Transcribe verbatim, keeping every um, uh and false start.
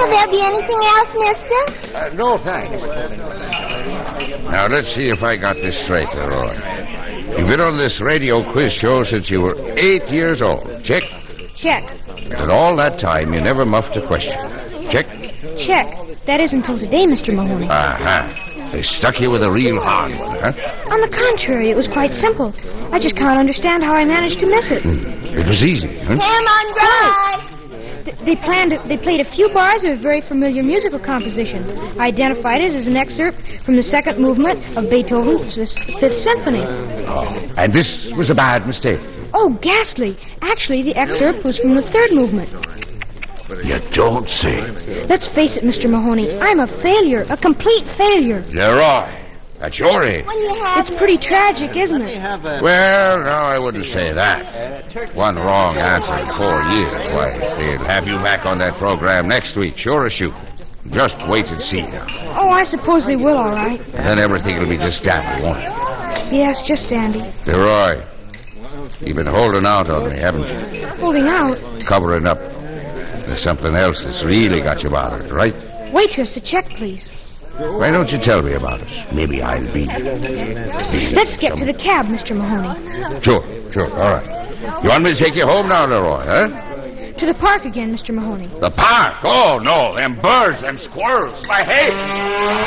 Will there be anything else, mister? Uh, no, thanks. Now, let's see if I got this straight, Leroy. You've been on this radio quiz show since you were eight years old. Check. Check. And all that time, you never muffed a question. Check. Check. That is until today, Mister Mahoney. Uh-huh. They stuck you with a real hard one, huh? On the contrary, it was quite simple. I just can't understand how I managed to miss it. Hmm. It was easy, huh? Come on, Bryce. They planned. They played a few bars of a very familiar musical composition. I identified it as an excerpt from the second movement of Beethoven's Fifth Symphony. Oh, and this was a bad mistake. Oh, ghastly. Actually, the excerpt was from the third movement. You don't say. Let's face it, Mister Mahoney. I'm a failure, a complete failure. Leroy, at your age. It's pretty tragic, isn't it? Well, no, I wouldn't say that. One wrong answer in four years. Why, they'll have you back on that program next week, sure as shoot. Just wait and see now. Oh, I suppose they will, all right. And then everything will be just dandy, won't it? Yes, just dandy. Leroy, you've been holding out on me, haven't you? Holding out? Covering up. There's something else that's really got you bothered, right? Waitress, a check, please. Why don't you tell me about it? Maybe I'll be... Let's get to the cab, Mister Mahoney. Sure, sure, all right. You want me to take you home now, Leroy, huh? To the park again, Mister Mahoney. The park? Oh, no, them birds, them squirrels, my head.